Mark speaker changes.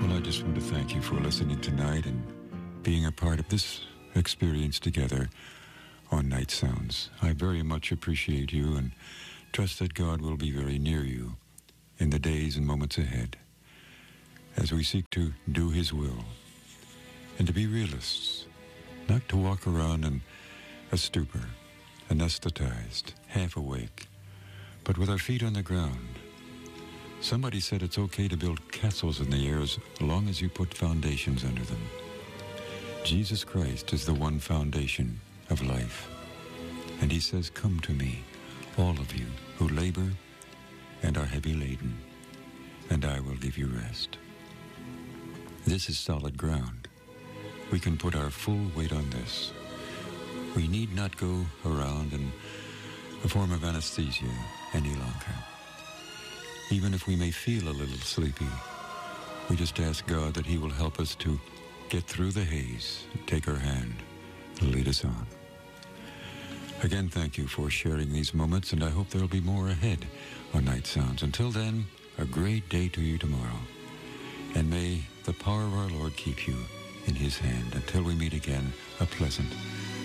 Speaker 1: Well, I just want to thank you for listening tonight and being a part of this experience together on Night Sounds. I very much appreciate you and trust that God will be very near you in the days and moments ahead as we seek to do His will and to be realists, not to walk around in a stupor, anesthetized, half awake, but with our feet on the ground. Somebody said it's okay to build castles in the air as long as you put foundations under them. Jesus Christ is the one foundation of life. And He says, "Come to me, all of you who labor and are heavy laden, and I will give you rest." This is solid ground. We can put our full weight on this. We need not go around in a form of anesthesia any longer. Even if we may feel a little sleepy, we just ask God that He will help us to get through the haze, take our hand, and lead us on. Again, thank you for sharing these moments, and I hope there will be more ahead on Night Sounds. Until then, a great day to you tomorrow. And may the power of our Lord keep you in His hand. Until we meet again, a pleasant